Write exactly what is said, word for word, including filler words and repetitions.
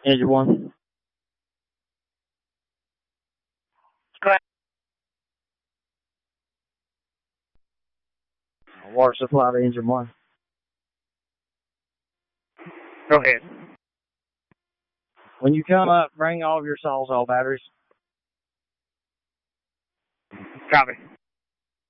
Engine one. Go ahead. Water supply to engine one. Go ahead. When you come up, bring all of your Sawzall batteries. Copy.